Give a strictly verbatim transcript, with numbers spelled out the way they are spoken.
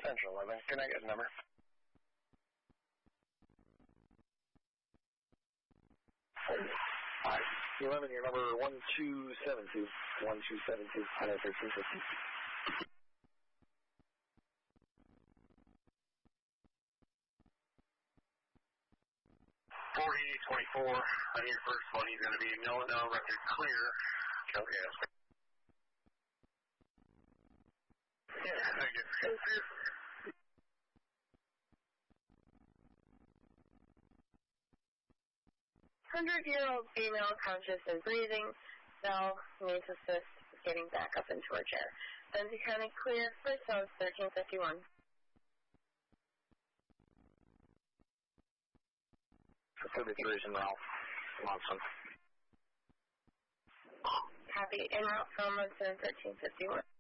Central eleven. Can I get a number? Alright, eleven, your number one two seven two. one two seven two, I know thirteen fifty. forty-eight twenty-four, on your first one, he's going to be no, no, record clear. Okay, that's good. Yeah, I guess. Hundred-year-old female conscious and breathing. Cell needs assist getting back up into her chair. Benzie County clear. First cell is thirteen fifty-one. thirty-three is in Ralph. Monson. Copy. En route from Munson, thirteen fifty-one.